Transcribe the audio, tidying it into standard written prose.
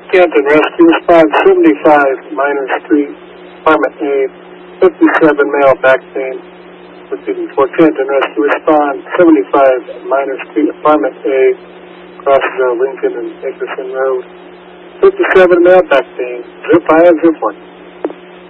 Canton Rescue, respond 75 Minor Street, Apartment A, 57 male back pain. Proceeding for Canton Rescue, respond 75 Minor Street, Apartment A, crosses Lincoln and Nickerson Road. 57 male back pain, 0504.